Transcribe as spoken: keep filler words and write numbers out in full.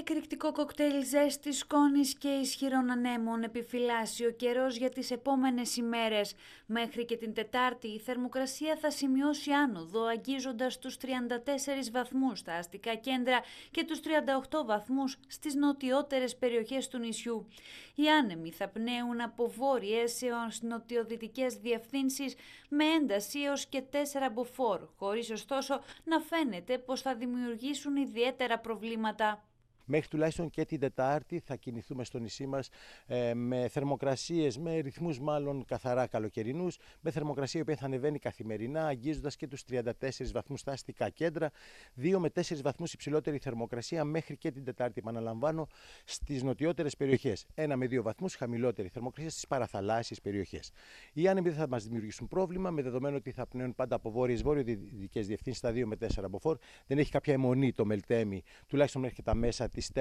Εκρηκτικό κοκτέιλ ζέστης, σκόνης και ισχυρών ανέμων επιφυλάσσει ο καιρός για τις επόμενες ημέρες. Μέχρι και την Τετάρτη η θερμοκρασία θα σημειώσει άνοδο, αγγίζοντας τους τριάντα τέσσερις βαθμούς στα αστικά κέντρα και τους τριάντα οκτώ βαθμούς στις νοτιότερες περιοχές του νησιού. Οι άνεμοι θα πνέουν από βόρειες έως νοτιοδυτικές διευθύνσεις με ένταση έως και τέσσερα μποφόρ, χωρίς ωστόσο να φαίνεται πως θα δημιουργήσουν ιδιαίτερα προβλήματα. Μέχρι τουλάχιστον και την Τετάρτη θα κινηθούμε στο νησί μας ε, με θερμοκρασίες, με ρυθμούς μάλλον καθαρά καλοκαιρινούς, με θερμοκρασία η οποία θα ανεβαίνει καθημερινά, αγγίζοντας και τους τριάντα τέσσερις βαθμούς στα αστικά κέντρα, δύο με τέσσερις βαθμούς υψηλότερη θερμοκρασία μέχρι και την Τετάρτη, επαναλαμβάνω, στις νοτιότερες περιοχές. ένα με δύο βαθμούς χαμηλότερη θερμοκρασία στις παραθαλάσσιες περιοχές. Οι άνεμοι δεν θα μας δημιουργήσουν πρόβλημα, με δεδομένο ότι θα πνέουν πάντα από βόρειες βόρειο-δυτικές διευθύνσεις στα δύο με τέσσερα μποφόρ. Δεν έχει κάποια αιμονή το Μελτέμι, τουλάχιστον μέχρι και τα μέσα της